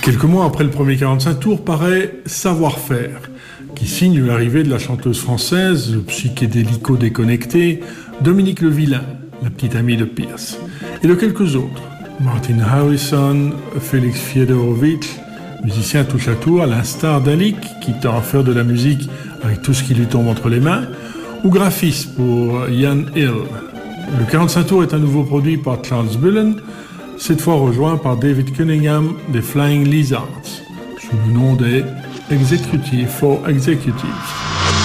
Quelques mois après le premier 45 tours paraît Savoir-faire, qui signe l'arrivée de la chanteuse française, psychédélico-déconnectée, Dominique Le Villain, la petite amie de Pierce, et de quelques autres, Martin Harrison, Félix Fiedorovic, musicien touche à tout, à l'instar d'Alic, qui tend à faire de la musique avec tout ce qui lui tombe entre les mains, ou graphiste pour Ian Hill. Le 45 tours est à nouveau produit par Charles Bullen, cette fois rejoint par David Cunningham des Flying Lizards, sous le nom des Executive for Executives.